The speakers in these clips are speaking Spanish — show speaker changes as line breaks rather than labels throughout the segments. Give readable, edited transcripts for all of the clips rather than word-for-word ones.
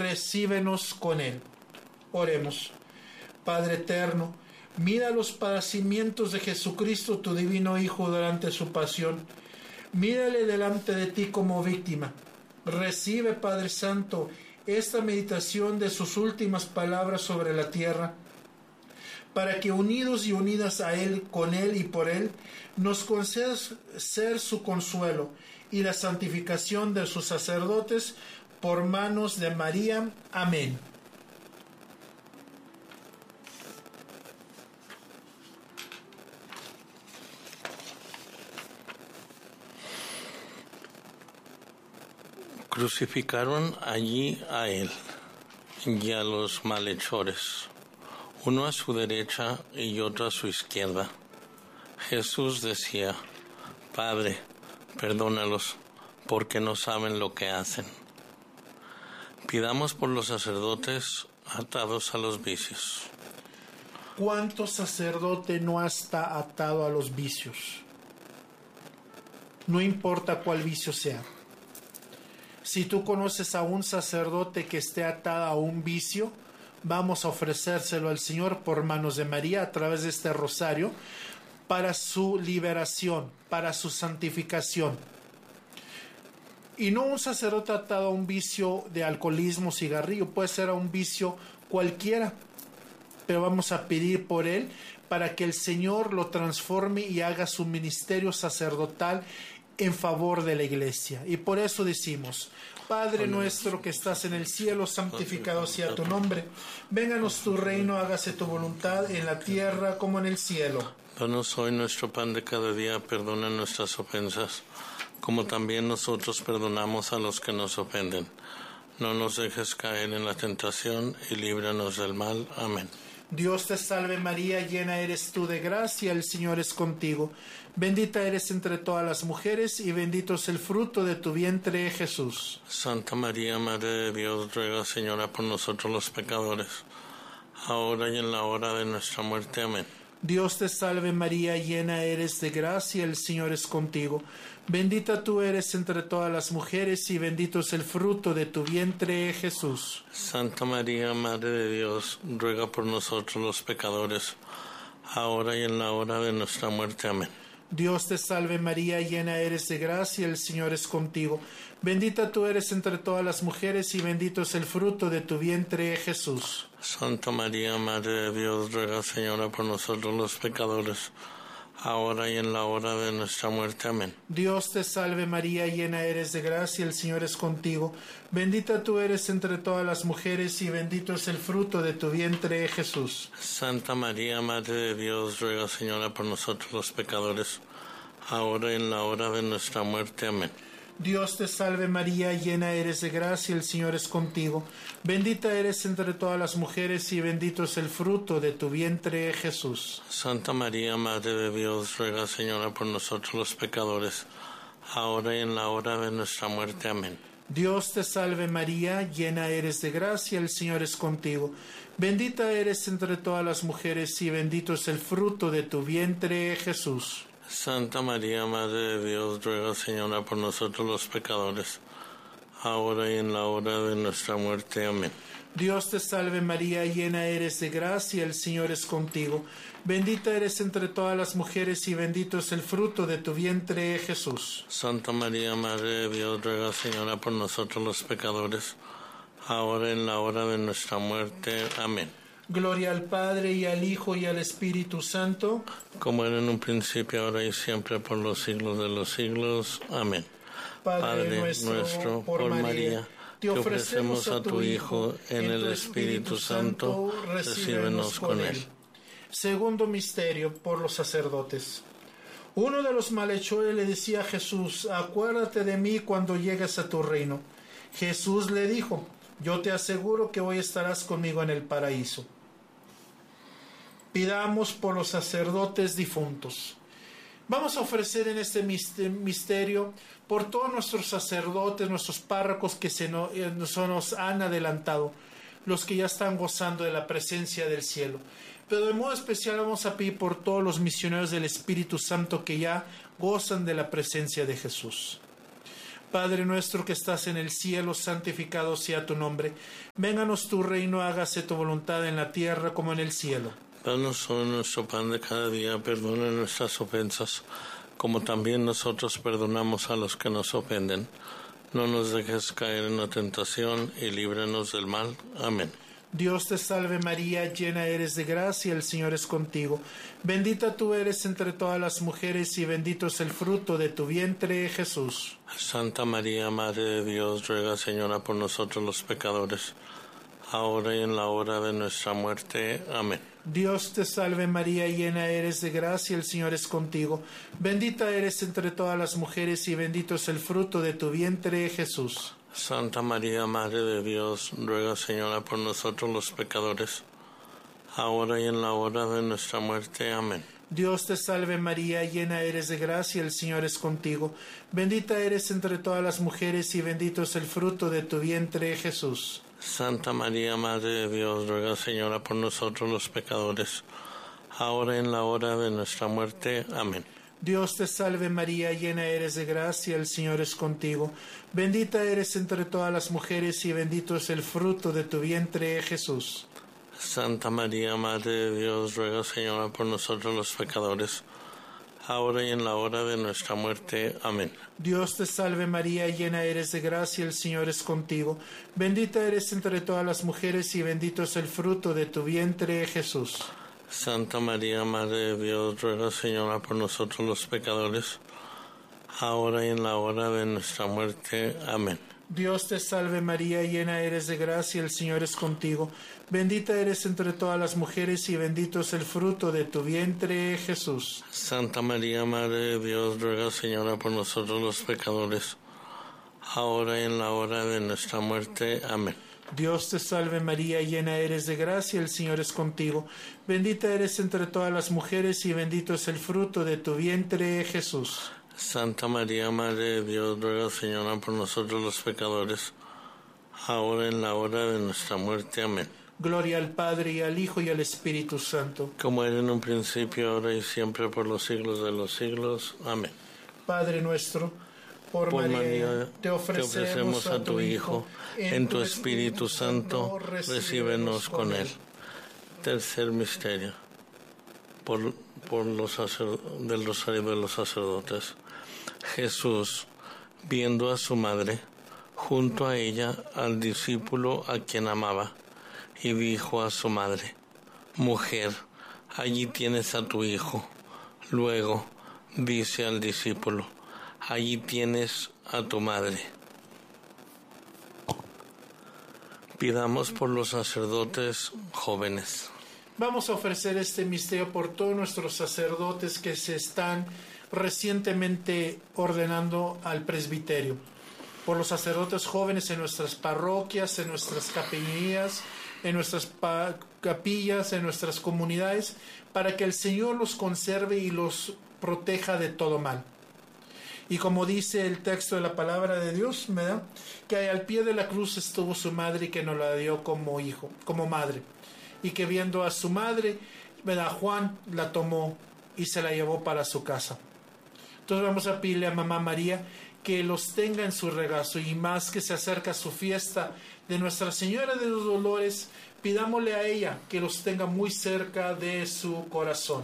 recíbenos con Él. Oremos. Padre eterno, mira los padecimientos de Jesucristo, tu divino Hijo, durante su pasión. Mírale delante de ti como víctima. Recibe, Padre Santo, esta meditación de sus últimas palabras sobre la tierra, para que unidos y unidas a Él, con Él y por Él, nos concedas ser su consuelo y la santificación de sus sacerdotes por manos de María. Amén.
Crucificaron allí a Él y a los malhechores, uno a su derecha y otro a su izquierda. Jesús decía: Padre, perdónalos, porque no saben lo que hacen. Pidamos por los sacerdotes atados a los vicios.
¿Cuánto sacerdote no está atado a los vicios? No importa cuál vicio sea. Si tú conoces a un sacerdote que esté atado a un vicio, vamos a ofrecérselo al Señor por manos de María a través de este rosario para su liberación, para su santificación. Y no un sacerdote atado a un vicio de alcoholismo, cigarrillo, puede ser a un vicio cualquiera, pero vamos a pedir por él para que el Señor lo transforme y haga su ministerio sacerdotal en favor de la iglesia. Y por eso decimos: Padre nuestro que estás en el cielo, santificado sea tu nombre. Vénganos tu reino, hágase tu voluntad en la tierra como en el cielo.
Danos hoy nuestro pan de cada día, perdona nuestras ofensas, como también nosotros perdonamos a los que nos ofenden. No nos dejes caer en la tentación y líbranos del mal. Amén.
Dios te salve María, llena eres tú de gracia, el Señor es contigo. Bendita eres entre todas las mujeres y bendito es el fruto de tu vientre, Jesús.
Santa María, Madre de Dios, ruega, Señora, por nosotros los pecadores, ahora y en la hora de nuestra muerte. Amén.
Dios te salve María, llena eres de gracia, el Señor es contigo. Bendita tú eres entre todas las mujeres y bendito es el fruto de tu vientre, Jesús.
Santa María, Madre de Dios, ruega por nosotros los pecadores, ahora y en la hora de nuestra muerte. Amén.
Dios te salve María, llena eres de gracia, el Señor es contigo. Bendita tú eres entre todas las mujeres y bendito es el fruto de tu vientre, Jesús.
Santa María, Madre de Dios, ruega, Señora, por nosotros los pecadores, ahora y en la hora de nuestra muerte. Amén.
Dios te salve María, llena eres de gracia, el Señor es contigo. Bendita tú eres entre todas las mujeres y bendito es el fruto de tu vientre, Jesús.
Santa María, Madre de Dios, ruega, Señora, por nosotros los pecadores, ahora y en la hora de nuestra muerte. Amén.
Dios te salve María, llena eres de gracia, el Señor es contigo. Bendita eres entre todas las mujeres y bendito es el fruto de tu vientre, Jesús.
Santa María, Madre de Dios, ruega, Señora, por nosotros los pecadores, ahora y en la hora de nuestra muerte. Amén.
Dios te salve María, llena eres de gracia, el Señor es contigo. Bendita eres entre todas las mujeres y bendito es el fruto de tu vientre, Jesús.
Santa María, Madre de Dios, ruega, Señora, por nosotros los pecadores, ahora y en la hora de nuestra muerte. Amén.
Dios te salve María, llena eres de gracia, el Señor es contigo. Bendita eres entre todas las mujeres y bendito es el fruto de tu vientre, Jesús.
Santa María, Madre de Dios, ruega, Señora, por nosotros los pecadores, ahora y en la hora de nuestra muerte. Amén.
Gloria al Padre, y al Hijo, y al Espíritu Santo,
como era en un principio, ahora y siempre, por los siglos de los siglos. Amén.
Padre nuestro, por María, te ofrecemos a tu Hijo, en el Espíritu Santo, recíbenos con Él. Segundo misterio, por los sacerdotes. Uno de los malhechores le decía a Jesús: acuérdate de mí cuando llegues a tu reino. Jesús le dijo: yo te aseguro que hoy estarás conmigo en el paraíso. Pidamos por los sacerdotes difuntos. Vamos a ofrecer en este misterio por todos nuestros sacerdotes, nuestros párrocos que se nos han adelantado, los que ya están gozando de la presencia del cielo. Pero de modo especial vamos a pedir por todos los misioneros del Espíritu Santo que ya gozan de la presencia de Jesús. Padre nuestro que estás en el cielo, santificado sea tu nombre. Vénganos tu reino, hágase tu voluntad en la tierra como en el cielo.
Danos hoy nuestro pan de cada día, perdona nuestras ofensas, como también nosotros perdonamos a los que nos ofenden. No nos dejes caer en la tentación y líbranos del mal. Amén.
Dios te salve María, llena eres de gracia, el Señor es contigo. Bendita tú eres entre todas las mujeres y bendito es el fruto de tu vientre, Jesús.
Santa María, Madre de Dios, ruega, Señora, por nosotros los pecadores, ahora y en la hora de nuestra muerte. Amén.
Dios te salve María, llena eres de gracia, el Señor es contigo. Bendita eres entre todas las mujeres y bendito es el fruto de tu vientre, Jesús.
Santa María, Madre de Dios, ruega, Señora, por nosotros los pecadores, ahora y en la hora de nuestra muerte. Amén.
Dios te salve María, llena eres de gracia, el Señor es contigo. Bendita eres entre todas las mujeres y bendito es el fruto de tu vientre, Jesús.
Santa María, Madre de Dios, ruega, Señora, por nosotros los pecadores, ahora y en la hora de nuestra muerte. Amén.
Dios te salve María, llena eres de gracia, el Señor es contigo. Bendita eres entre todas las mujeres y bendito es el fruto de tu vientre, Jesús.
Santa María, Madre de Dios, ruega, Señora, por nosotros los pecadores, ahora y en la hora de nuestra muerte. Amén.
Dios te salve María, llena eres de gracia, el Señor es contigo. Bendita eres entre todas las mujeres y bendito es el fruto de tu vientre, Jesús.
Santa María, Madre de Dios, ruega, Señora, por nosotros los pecadores, ahora y en la hora de nuestra muerte. Amén.
Dios te salve María, llena eres de gracia, el Señor es contigo. Bendita eres entre todas las mujeres y bendito es el fruto de tu vientre, Jesús.
Santa María, Madre de Dios, ruega, Señora, por nosotros los pecadores, ahora y en la hora de nuestra muerte. Amén.
Dios te salve María, llena eres de gracia, el Señor es contigo. Bendita eres entre todas las mujeres y bendito es el fruto de tu vientre, Jesús.
Santa María, Madre de Dios, ruega, Señora, por nosotros los pecadores, ahora y en la hora de nuestra muerte. Amén.
Gloria al Padre, y al Hijo, y al Espíritu Santo.
Como era en un principio, ahora y siempre, por los siglos de los siglos. Amén.
Padre nuestro, por María, te ofrecemos
a tu Hijo, en tu Espíritu Santo, recíbenos con él. Tercer misterio, del rosario de los sacerdotes. Jesús, viendo a su madre, junto a ella al discípulo a quien amaba, y dijo a su madre: Mujer, allí tienes a tu hijo. Luego dice al discípulo: Allí tienes a tu madre. Pidamos por los sacerdotes jóvenes.
Vamos a ofrecer este misterio por todos nuestros sacerdotes que se están recientemente ordenando al presbiterio, por los sacerdotes jóvenes en nuestras parroquias, en nuestras capellerías, en nuestras capillas, en nuestras comunidades, para que el Señor los conserve y los proteja de todo mal. Y como dice el texto de la palabra de Dios, ¿verdad?, que al pie de la cruz estuvo su madre y que nos la dio como hijo, como madre, y que viendo a su madre, ¿verdad?, Juan la tomó y se la llevó para su casa. Entonces vamos a pedirle a Mamá María que los tenga en su regazo, y más que se acerca su fiesta de Nuestra Señora de los Dolores, pidámosle a ella que los tenga muy cerca de su corazón.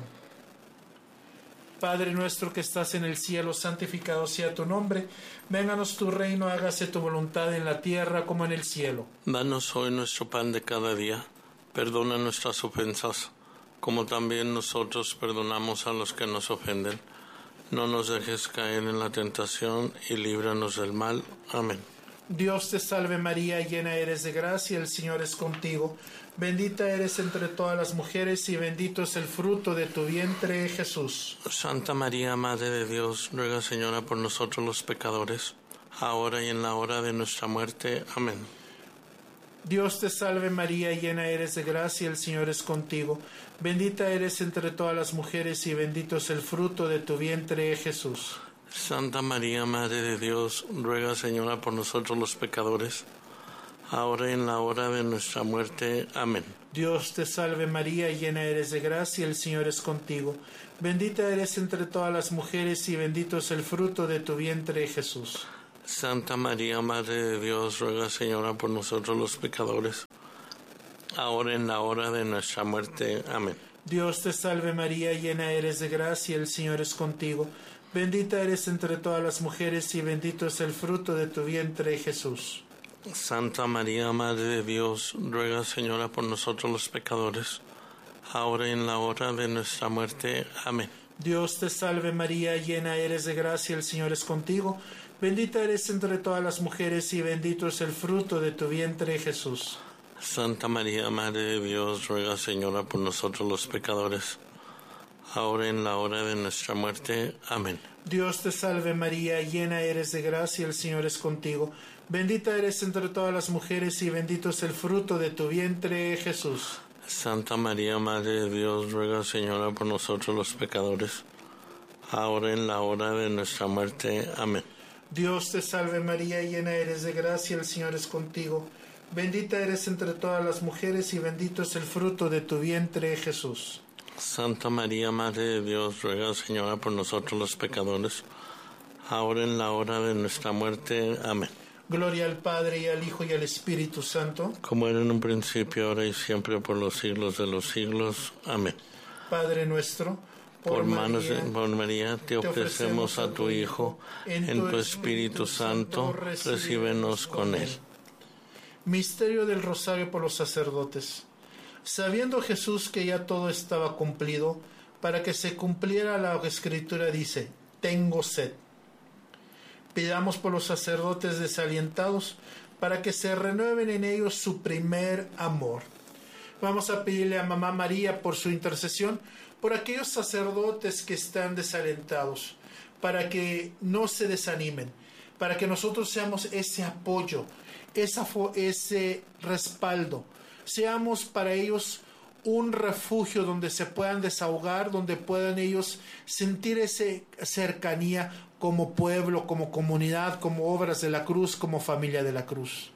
Padre nuestro que estás en el cielo, santificado sea tu nombre. Vénganos tu reino, hágase tu voluntad en la tierra como en el cielo.
Danos hoy nuestro pan de cada día. Perdona nuestras ofensas, como también nosotros perdonamos a los que nos ofenden. No nos dejes caer en la tentación y líbranos del mal. Amén.
Dios te salve María, llena eres de gracia, el Señor es contigo. Bendita eres entre todas las mujeres y bendito es el fruto de tu vientre, Jesús.
Santa María, Madre de Dios, ruega, Señora, por nosotros los pecadores, ahora y en la hora de nuestra muerte. Amén.
Dios te salve María, llena eres de gracia, el Señor es contigo. Bendita eres entre todas las mujeres y bendito es el fruto de tu vientre, Jesús.
Santa María, Madre de Dios, ruega, Señora, por nosotros los pecadores, ahora y en la hora de nuestra muerte. Amén.
Dios te salve María, llena eres de gracia, el Señor es contigo. Bendita eres entre todas las mujeres y bendito es el fruto de tu vientre, Jesús.
Santa María, Madre de Dios, ruega, Señora, por nosotros los pecadores, ahora en la hora de nuestra muerte. Amén.
Dios te salve María, llena eres de gracia, el Señor es contigo. Bendita eres entre todas las mujeres y bendito es el fruto de tu vientre, Jesús.
Santa María, Madre de Dios, ruega, Señora, por nosotros los pecadores, ahora en la hora de nuestra muerte. Amén.
Dios te salve María, llena eres de gracia, el Señor es contigo. Bendita eres entre todas las mujeres y bendito es el fruto de tu vientre, Jesús.
Santa María, Madre de Dios, ruega, Señora, por nosotros los pecadores, ahora en la hora de nuestra muerte. Amén.
Dios te salve María, llena eres de gracia, el Señor es contigo. Bendita eres entre todas las mujeres y bendito es el fruto de tu vientre, Jesús.
Santa María, Madre de Dios, ruega, Señora, por nosotros los pecadores, ahora en la hora de nuestra muerte. Amén.
Dios te salve María, llena eres de gracia, el Señor es contigo. Bendita eres entre todas las mujeres y bendito es el fruto de tu vientre, Jesús.
Santa María, Madre de Dios, ruega, Señora, por nosotros los pecadores, ahora en la hora de nuestra muerte. Amén.
Gloria al Padre, y al Hijo, y al Espíritu Santo.
Como era en un principio, ahora y siempre, por los siglos de los siglos. Amén.
Padre nuestro,
por María, te ofrecemos a tu Hijo, en tu Espíritu Santo, recíbenos con él.
Misterio del Rosario por los sacerdotes. Sabiendo Jesús que ya todo estaba cumplido, para que se cumpliera la Escritura, dice: tengo sed. Pidamos por los sacerdotes desalientados, para que se renueven en ellos su primer amor. Vamos a pedirle a Mamá María por su intercesión, por aquellos sacerdotes que están desalentados, para que no se desanimen, para que nosotros seamos ese apoyo, ese respaldo, seamos para ellos un refugio donde se puedan desahogar, donde puedan ellos sentir esa cercanía como pueblo, como comunidad, como obras de la cruz, como familia de la cruz.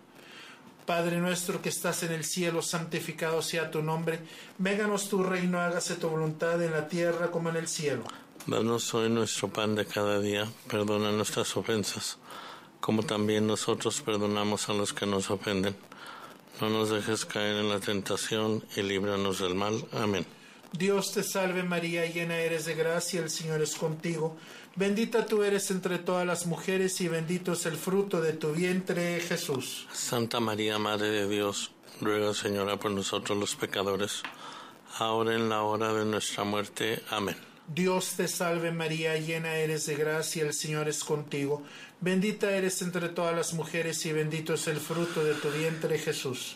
Padre nuestro que estás en el cielo, santificado sea tu nombre. Vénganos tu reino, hágase tu voluntad en la tierra como en el cielo.
Danos hoy nuestro pan de cada día, perdona nuestras ofensas, como también nosotros perdonamos a los que nos ofenden. No nos dejes caer en la tentación y líbranos del mal. Amén.
Dios te salve María, llena eres de gracia, el Señor es contigo. Bendita tú eres entre todas las mujeres y bendito es el fruto de tu vientre, Jesús.
Santa María, Madre de Dios, ruega, Señora, por nosotros los pecadores, ahora en la hora de nuestra muerte. Amén.
Dios te salve María, llena eres de gracia, el Señor es contigo. Bendita eres entre todas las mujeres y bendito es el fruto de tu vientre, Jesús.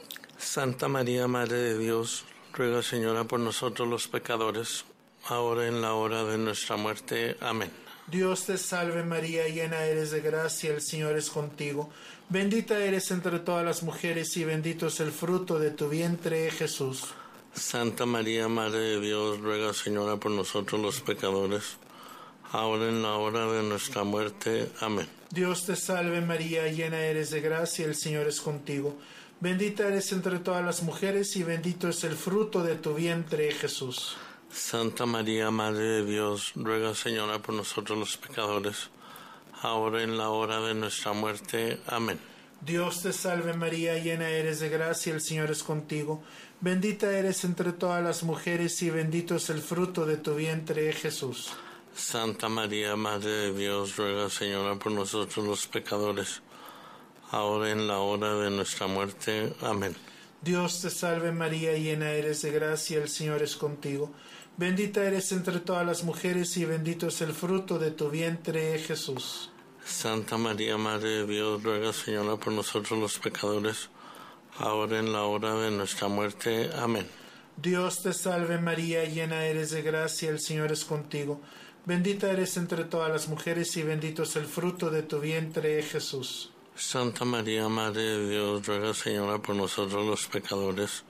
Santa María, Madre de Dios, ruega, Señora, por nosotros los pecadores, ahora en la hora de nuestra muerte. Amén.
Dios te salve María, llena eres de gracia, el Señor es contigo. Bendita eres entre todas las mujeres y bendito es el fruto de tu vientre, Jesús.
Santa María, Madre de Dios, ruega, Señora, por nosotros los pecadores, ahora en la hora de nuestra muerte. Amén.
Dios te salve María, llena eres de gracia, el Señor es contigo. Bendita eres entre todas las mujeres y bendito es el fruto de tu vientre, Jesús.
Santa María, Madre de Dios, ruega, Señora, por nosotros los pecadores, ahora en la hora de nuestra muerte. Amén.
Dios te salve María, llena eres de gracia, el Señor es contigo. Bendita eres entre todas las mujeres y bendito es el fruto de tu vientre, Jesús.
Santa María, Madre de Dios, ruega, Señora, por nosotros los pecadores, ahora en la hora de nuestra muerte. Amén.
Dios te salve María, llena eres de gracia, el Señor es contigo. Bendita eres entre todas las mujeres y bendito es el fruto de tu vientre, Jesús.
Santa María, Madre de Dios, ruega, Señora, por nosotros los pecadores, ahora en la hora de nuestra muerte. Amén.
Dios te salve María, llena eres de gracia, el Señor es contigo. Bendita eres entre todas las mujeres y bendito es el fruto de tu vientre, Jesús.
Santa María, Madre de Dios, ruega, Señora, por nosotros los pecadores,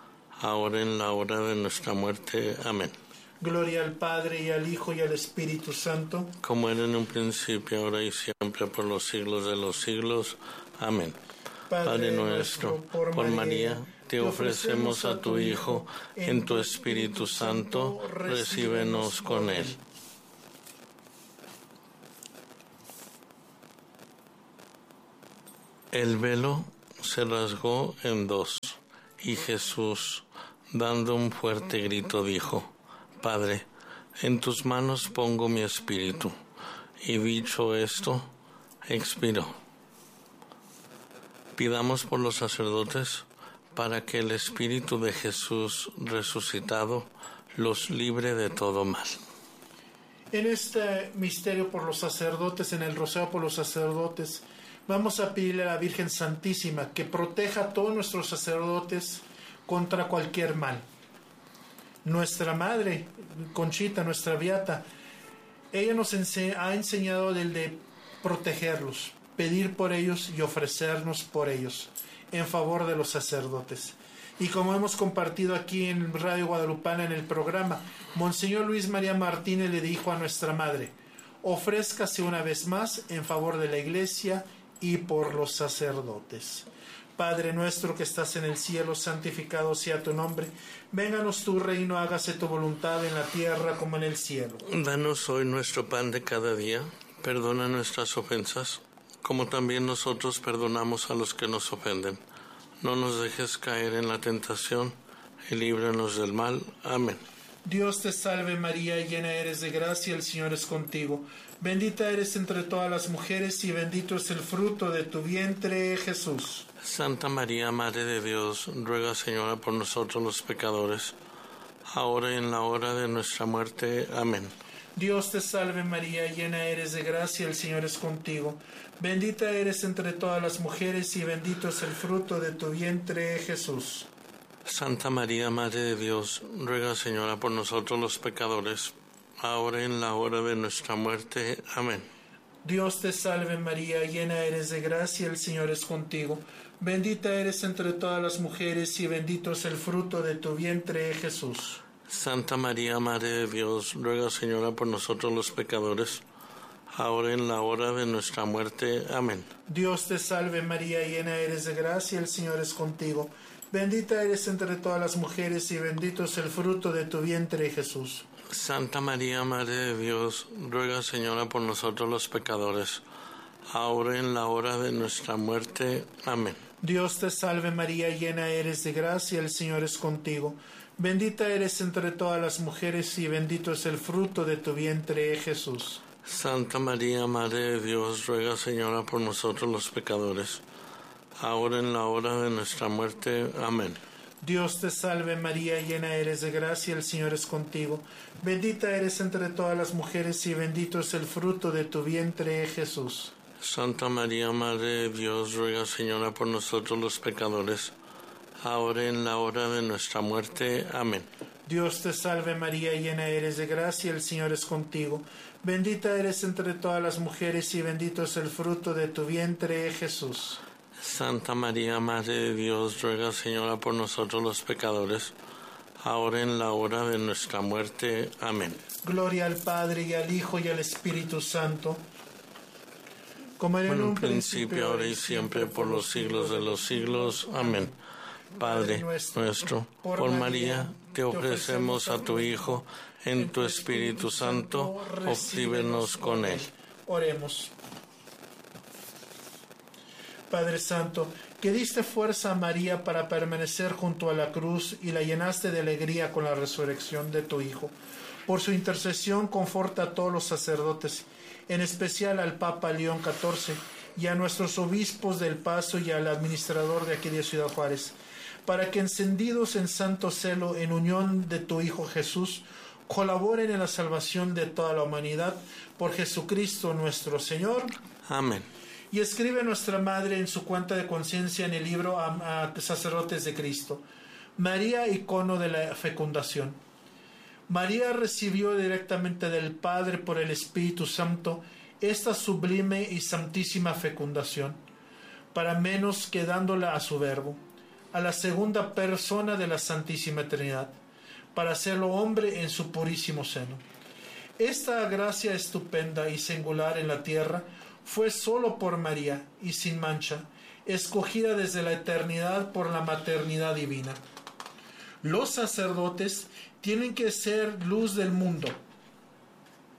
ahora en la hora de nuestra muerte. Amén.
Gloria al Padre, y al Hijo, y al Espíritu Santo.
Como era en un principio, ahora y siempre, por los siglos de los siglos. Amén. Padre nuestro, por María, te ofrecemos a tu Hijo, en tu Espíritu Santo, recíbenos con él. El velo se rasgó en dos, y Jesús, dando un fuerte grito, dijo: Padre, en tus manos pongo mi espíritu. Y dicho esto, expiró. Pidamos por los sacerdotes para que el espíritu de Jesús resucitado los libre de todo mal.
En este misterio por los sacerdotes, en el rosario por los sacerdotes, vamos a pedirle a la Virgen Santísima que proteja a todos nuestros sacerdotes contra cualquier mal. Nuestra madre, Conchita, nuestra beata, ella nos ha enseñado el de protegerlos, pedir por ellos y ofrecernos por ellos, en favor de los sacerdotes. Y como hemos compartido aquí en Radio Guadalupana en el programa, Monseñor Luis María Martínez le dijo a nuestra madre: ofrézcase una vez más en favor de la Iglesia y por los sacerdotes. Padre nuestro que estás en el cielo, santificado sea tu nombre. Vénganos tu reino, hágase tu voluntad en la tierra como en el cielo.
Danos hoy nuestro pan de cada día. Perdona nuestras ofensas, como también nosotros perdonamos a los que nos ofenden. No nos dejes caer en la tentación y líbranos del mal. Amén.
Dios te salve María, llena eres de gracia, el Señor es contigo. Bendita eres entre todas las mujeres y bendito es el fruto de tu vientre, Jesús.
Santa María, Madre de Dios, ruega, Señora, por nosotros los pecadores, ahora y en la hora de nuestra muerte. Amén.
Dios te salve María, llena eres de gracia, el Señor es contigo. Bendita eres entre todas las mujeres y bendito es el fruto de tu vientre, Jesús.
Santa María, Madre de Dios, ruega, Señora, por nosotros los pecadores, ahora y en la hora de nuestra muerte. Amén.
Dios te salve María, llena eres de gracia, el Señor es contigo. Bendita eres entre todas las mujeres y bendito es el fruto de tu vientre, Jesús.
Santa María, Madre de Dios, ruega, Señora, por nosotros los pecadores, ahora y en la hora de nuestra muerte. Amén.
Dios te salve María, llena eres de gracia, el Señor es contigo. Bendita eres entre todas las mujeres y bendito es el fruto de tu vientre, Jesús.
Santa María, Madre de Dios, ruega, Señora, por nosotros los pecadores, ahora y en la hora de nuestra muerte. Amén.
Dios te salve María, llena eres de gracia, el Señor es contigo. Bendita eres entre todas las mujeres y bendito es el fruto de tu vientre, Jesús.
Santa María, Madre de Dios, ruega, Señora, por nosotros los pecadores, ahora en la hora de nuestra muerte. Amén.
Dios te salve María, llena eres de gracia, el Señor es contigo. Bendita eres entre todas las mujeres y bendito es el fruto de tu vientre, Jesús.
Santa María, Madre de Dios, ruega, Señora, por nosotros los pecadores, ahora y en la hora de nuestra muerte. Amén.
Dios te salve María, llena eres de gracia, el Señor es contigo. Bendita eres entre todas las mujeres y bendito es el fruto de tu vientre, Jesús.
Santa María, Madre de Dios, ruega, Señora, por nosotros los pecadores, ahora en la hora de nuestra muerte. Amén.
Gloria al Padre, y al Hijo, y al Espíritu Santo, como en un
principio, ahora y siempre, por los siglos de los siglos. Amén. Padre nuestro, por María, te ofrecemos a tu Hijo, en tu Espíritu Santo, recíbenos con él.
Oremos. Padre Santo, que diste fuerza a María para permanecer junto a la cruz y la llenaste de alegría con la resurrección de tu Hijo. Por su intercesión conforta a todos los sacerdotes, en especial al Papa León XIV y a nuestros obispos del Paso y al administrador de aquí de Ciudad Juárez, para que encendidos en santo celo en unión de tu Hijo Jesús, colaboren en la salvación de toda la humanidad, por Jesucristo nuestro Señor.
Amén.
Y escribe nuestra Madre en su cuenta de conciencia en el libro a Sacerdotes de Cristo: María, icono de la fecundación. María recibió directamente del Padre por el Espíritu Santo esta sublime y santísima fecundación, para menos que dándola a su Verbo, a la segunda persona de la Santísima Trinidad, para hacerlo hombre en su purísimo seno. Esta gracia estupenda y singular en la tierra fue solo por María y sin mancha, escogida desde la eternidad por la maternidad divina. Los sacerdotes tienen que ser luz del mundo.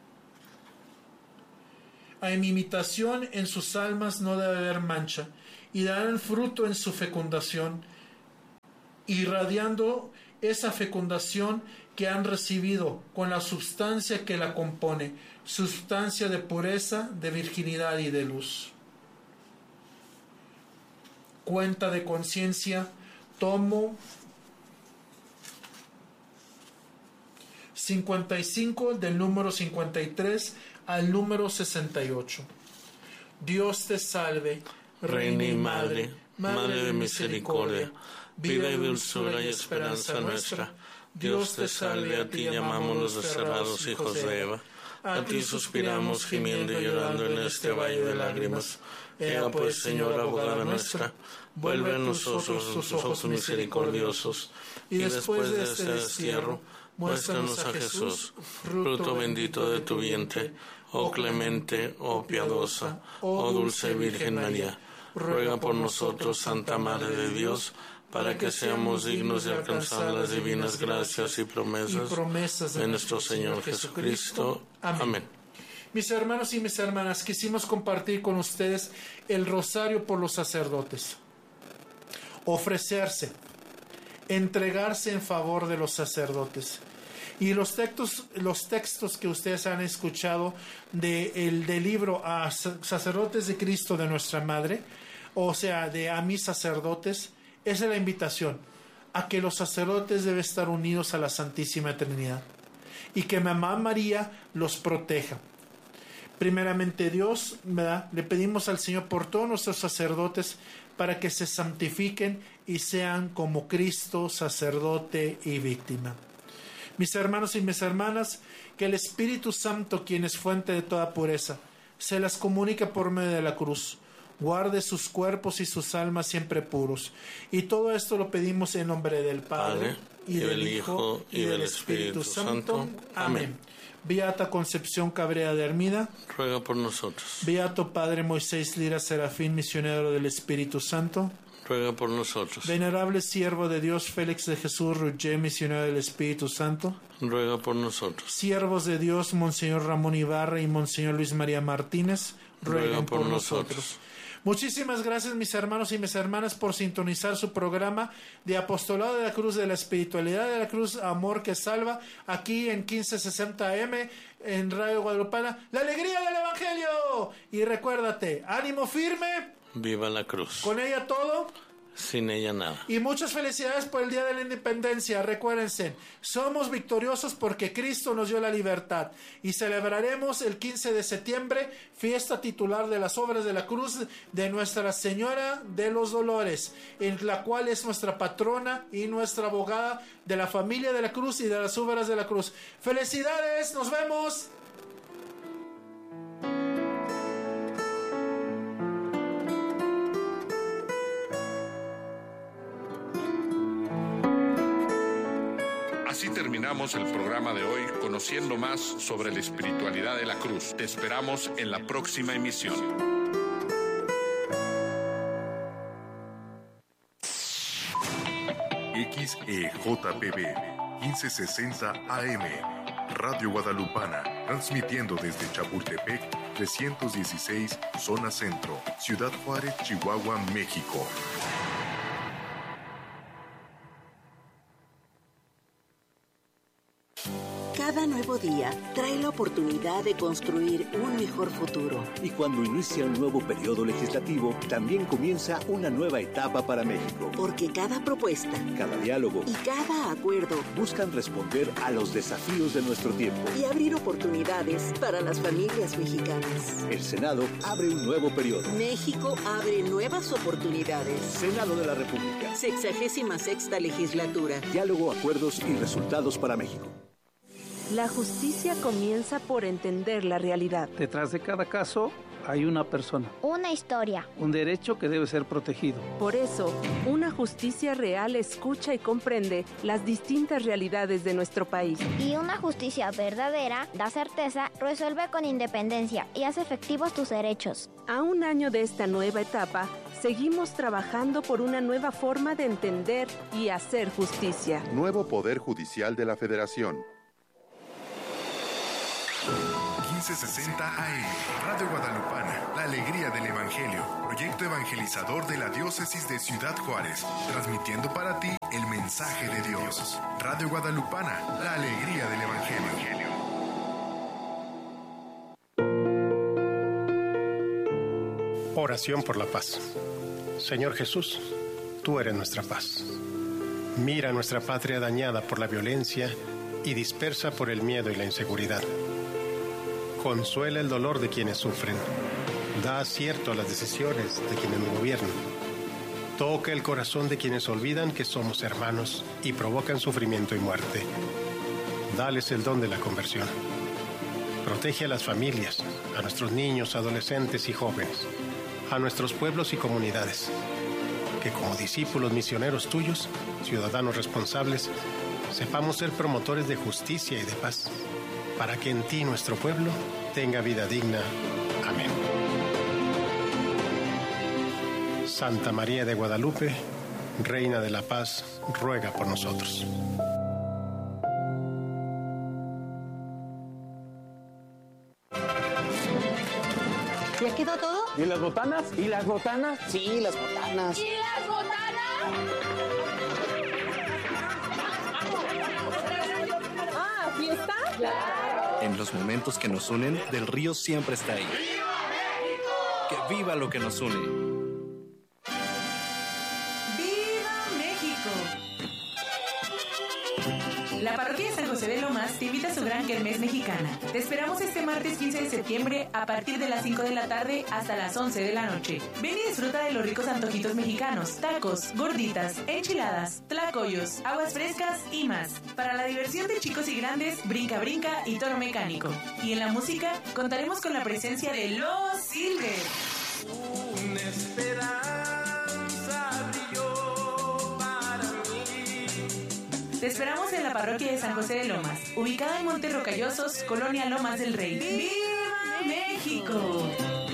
En mi imitación en sus almas no debe haber mancha, y darán fruto en su fecundación, irradiando esa fecundación que han recibido con la sustancia que la compone, sustancia de pureza, de virginidad y de luz. Cuenta de conciencia, tomo 55 del número 53 al número 68. Dios te salve,
Reina y Madre, Madre de misericordia, vida y dulzura y esperanza nuestra. Dios te salve, a ti llamamos los desterrados hijos de Eva. A ti suspiramos, gimiendo y llorando en este valle de lágrimas. Ea pues, Señora abogada nuestra, vuelve a nosotros tus ojos misericordiosos, y después de este destierro, muéstranos a Jesús, fruto bendito de tu vientre, oh clemente, oh piadosa, oh dulce Virgen María. Ruega por nosotros, Santa Madre de Dios, para que seamos dignos de alcanzar las divinas gracias y promesas de nuestro Señor Jesucristo. Amén.
Mis hermanos y mis hermanas, quisimos compartir con ustedes el rosario por los sacerdotes. Ofrecerse, entregarse en favor de los sacerdotes. Y los textos que ustedes han escuchado del libro a Sacerdotes de Cristo de Nuestra Madre, o sea, de a mis sacerdotes, esa es la invitación a que los sacerdotes deben estar unidos a la Santísima Trinidad y que Mamá María los proteja. Primeramente Dios, ¿verdad? Le pedimos al Señor por todos nuestros sacerdotes para que se santifiquen y sean como Cristo, sacerdote y víctima. Mis hermanos y mis hermanas, que el Espíritu Santo, quien es fuente de toda pureza, se las comunique por medio de la cruz. Guarde sus cuerpos y sus almas siempre puros. Y todo esto lo pedimos en nombre del Padre, y del Hijo, y del Espíritu Santo. Amén. Beata Concepción Cabrera de Hermida,
ruega por nosotros.
Beato Padre Moisés Lira Serafín, misionero del Espíritu Santo,
ruega por nosotros.
Venerable siervo de Dios Félix de Jesús Ruggier, misionero del Espíritu Santo,
ruega por nosotros.
Siervos de Dios Monseñor Ramón Ibarra y Monseñor Luis María Martínez, rueguen por nosotros. Muchísimas gracias, mis hermanos y mis hermanas, por sintonizar su programa de Apostolado de la Cruz, de la Espiritualidad de la Cruz, Amor que Salva, aquí en 1560 AM, en Radio Guadalupana. ¡La alegría del Evangelio! Y recuérdate, ánimo firme.
Viva la cruz.
Con ella todo,
sin ella nada.
Y muchas felicidades por el Día de la Independencia. Recuérdense, somos victoriosos porque Cristo nos dio la libertad. Y celebraremos el 15 de septiembre, fiesta titular de las obras de la cruz de Nuestra Señora de los Dolores, en la cual es nuestra patrona y nuestra abogada de la familia de la cruz y de las obras de la cruz. ¡Felicidades! ¡Nos vemos!
Así terminamos el programa de hoy, conociendo más sobre la espiritualidad de la cruz. Te esperamos en la próxima emisión.
XEJPB 1560 AM, Radio Guadalupana, transmitiendo desde Chapultepec 316, Zona Centro, Ciudad Juárez, Chihuahua, México.
Cada nuevo día trae la oportunidad de construir un mejor futuro.
Y cuando inicia un nuevo periodo legislativo, también comienza una nueva etapa para México.
Porque cada propuesta,
cada diálogo
y cada acuerdo
buscan responder a los desafíos de nuestro tiempo
y abrir oportunidades para las familias mexicanas.
El Senado abre un nuevo periodo.
México abre nuevas oportunidades.
Senado de la República.
66ª legislatura.
Diálogo, acuerdos y resultados para México.
La justicia comienza por entender la realidad.
Detrás de cada caso hay una persona.
Una historia.
Un derecho que debe ser protegido.
Por eso, una justicia real escucha y comprende las distintas realidades de nuestro país.
Y una justicia verdadera da certeza, resuelve con independencia y hace efectivos tus derechos.
A un año de esta nueva etapa, seguimos trabajando por una nueva forma de entender y hacer justicia.
Nuevo Poder Judicial de la Federación.
1560 AM, Radio Guadalupana, la Alegría del Evangelio, proyecto evangelizador de la Diócesis de Ciudad Juárez, transmitiendo para ti el mensaje de Dios. Radio Guadalupana, la alegría del Evangelio.
Oración por la paz. Señor Jesús, tú eres nuestra paz. Mira nuestra patria dañada por la violencia y dispersa por el miedo y la inseguridad. Consuela el dolor de quienes sufren. Da acierto a las decisiones de quienes nos gobiernan. Toca el corazón de quienes olvidan que somos hermanos y provocan sufrimiento y muerte. Dales el don de la conversión. Protege a las familias, a nuestros niños, adolescentes y jóvenes, a nuestros pueblos y comunidades. Que como discípulos misioneros tuyos, ciudadanos responsables, sepamos ser promotores de justicia y de paz, para que en ti nuestro pueblo tenga vida digna. Amén. Santa María de Guadalupe, Reina de la Paz, ruega por nosotros.
¿Ya quedó todo?
¿Y las botanas? ¿Y las botanas?
Sí, las botanas.
¿Y las botanas?
Ah, ¿fiesta?
¡Claro!
En los momentos que nos unen, Del Río siempre está ahí.
¡Viva México!
¡Que viva lo que nos une!
La parroquia de San José de Lomas te invita a su gran kermés mexicana. Te esperamos este martes 15 de septiembre a partir de las 5 de la tarde hasta las 11 de la noche. Ven y disfruta de los ricos antojitos mexicanos, tacos, gorditas, enchiladas, tlacoyos, aguas frescas y más. Para la diversión de chicos y grandes, brinca brinca y toro mecánico. Y en la música contaremos con la presencia de Los Silver.
Una esperanza brilló para mí.
Te esperamos en la parroquia de San José de Lomas, ubicada en Montes Rocallosos, Colonia Lomas del Rey. ¡Viva México!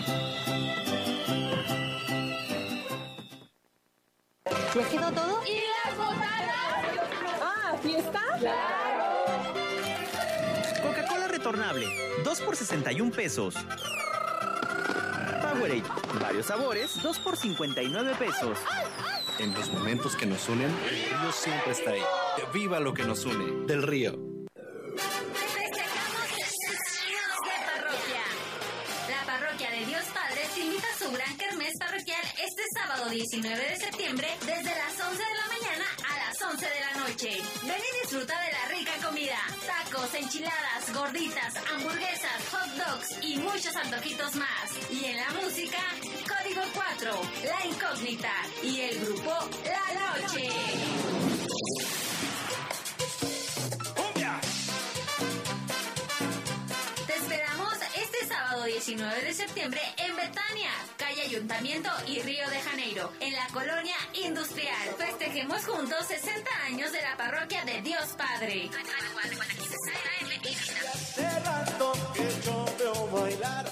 ¿Ya quedó todo?
¿Y las botanas?
Ah, ¿fiesta?
¡Claro!
Coca-Cola retornable, 2 por 61 pesos. Powerade, varios sabores, 2 por 59 pesos.
En los momentos que nos unen, Del Río siempre está ahí. ¡Que viva lo que nos une! Del Río.
Festejamos el 60 años de parroquia. La parroquia de Dios Padre te invita a su gran kermés parroquial este sábado 19 de septiembre desde las 11 de la mañana a las 11 de la noche. Ven y disfruta de la rica comida, tacos, enchiladas, gorditas, hamburguesas, hot dogs y muchos antojitos más. Y en la música, Código 4, La Incógnita y el grupo La Noche. Te esperamos este sábado 19 de septiembre en Betania, calle Ayuntamiento y Río de Janeiro, en la colonia industrial. Festejemos juntos 60 años de la parroquia de Dios Padre.
Hace rato que yo veo bailar.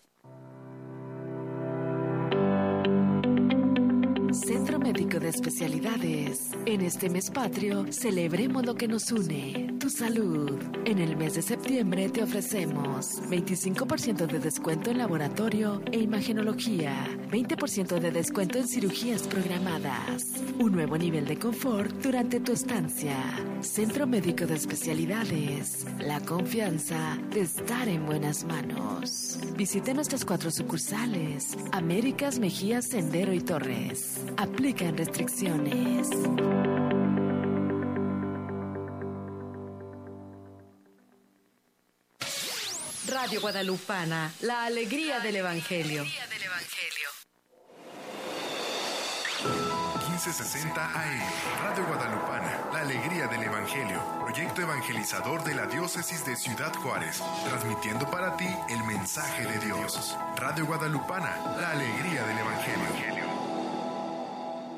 Centro Médico de Especialidades. En este mes patrio, celebremos lo que nos une, tu salud. En el mes de septiembre te ofrecemos 25% de descuento en laboratorio e imagenología, 20% de descuento en cirugías programadas, un nuevo nivel de confort durante tu estancia. Centro Médico de Especialidades. La confianza de estar en buenas manos. Visite nuestras 4 sucursales: Américas, Mejías, Sendero y Torres. Aplican restricciones.
Radio Guadalupana, la alegría del Evangelio.
1560 AM, Radio Guadalupana, la alegría del Evangelio, proyecto evangelizador de la Diócesis de Ciudad Juárez, transmitiendo para ti el mensaje de Dios. Radio Guadalupana, la alegría del Evangelio.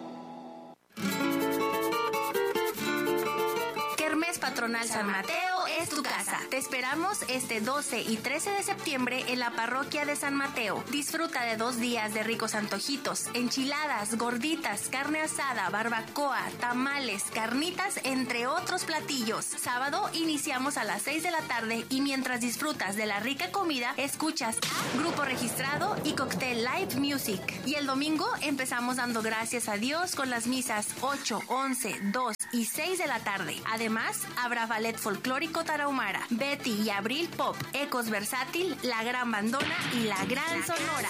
Kermés Patronal San Mateo
es tu casa. Te esperamos este 12 y 13 de septiembre en la parroquia de San Mateo. Disfruta de 2 días de ricos antojitos, enchiladas, gorditas, carne asada, barbacoa, tamales, carnitas, entre otros platillos. Sábado iniciamos a las 6 de la tarde y mientras disfrutas de la rica comida, escuchas a Grupo Registrado y Cocktail Live Music. Y el domingo empezamos dando gracias a Dios con las misas 8, 11, 2 y 6 de la tarde. Además, habrá ballet folclórico tarahumara, Betty y Abril Pop, Ecos Versátil, La Gran Bandona y La Gran Sonora.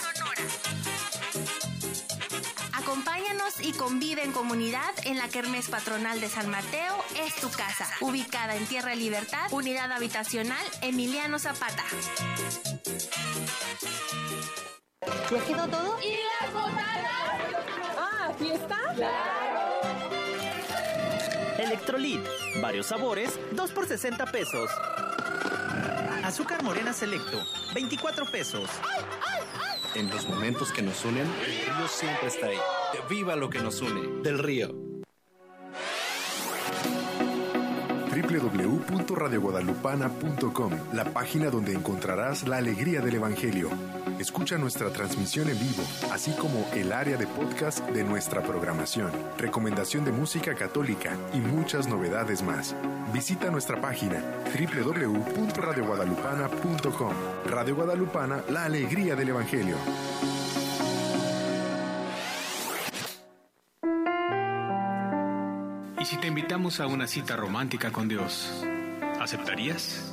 Acompáñanos y convive en comunidad en la Kermés Patronal de San Mateo, es tu casa, ubicada en Tierra Libertad, Unidad Habitacional Emiliano Zapata.
¿Ya quedó todo?
¿Y las botanas?
Ah, ¿fiesta?
¡Claro!
Electrolit, varios sabores, 2 por 60 pesos. Azúcar morena selecto, 24 pesos.
En los momentos que nos unen, el río siempre está ahí. ¡Viva lo que nos une! Del Río.
www.radioguadalupana.com, la página donde encontrarás la alegría del Evangelio. Escucha nuestra transmisión en vivo, así como el área de podcast de nuestra programación, recomendación de música católica y muchas novedades más. Visita nuestra página www.radioguadalupana.com. Radio Guadalupana, la alegría del Evangelio.
¿Y si te invitamos a una cita romántica con Dios, aceptarías?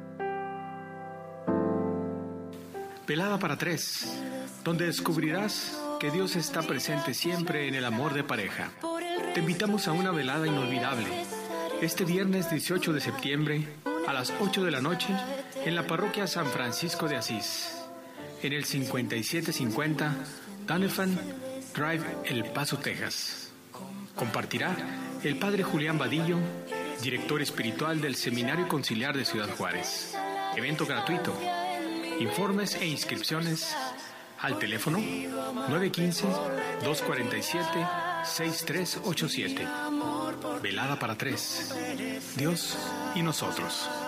Velada para 3, donde descubrirás que Dios está presente siempre en el amor de pareja. Te invitamos a una velada inolvidable, este viernes 18 de septiembre, a las 8 de la noche, en la parroquia San Francisco de Asís, en el 5750 Donovan Drive, El Paso, Texas. Compartirá el padre Julián Vadillo, director espiritual del Seminario Conciliar de Ciudad Juárez. Evento gratuito. Informes e inscripciones al teléfono 915-247-6387. Velada para 3. Dios y nosotros.